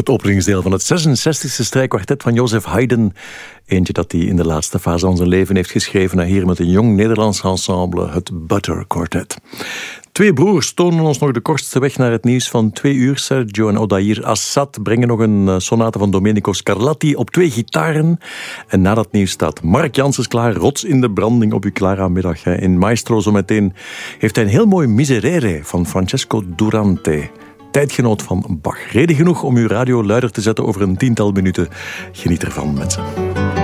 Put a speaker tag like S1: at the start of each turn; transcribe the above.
S1: Het openingsdeel van het 66e strijkkwartet van Joseph Haydn. Eentje dat hij in de laatste fase van zijn leven heeft geschreven. Hier met een jong Nederlands ensemble, het Butter Quartet. Twee broers tonen ons nog de kortste weg naar het nieuws van 2 uur. Sergio en Odair Assad brengen nog een sonate van Domenico Scarlatti op 2 gitaren. En na dat nieuws staat Mark Janssens klaar. Rots in de branding op uw Clara-middag. In Maestro zometeen heeft hij een heel mooi Miserere van Francesco Durante. Tijdgenoot van Bach. Reden genoeg om uw radio luider te zetten over een 10-tal minuten. Geniet ervan, mensen.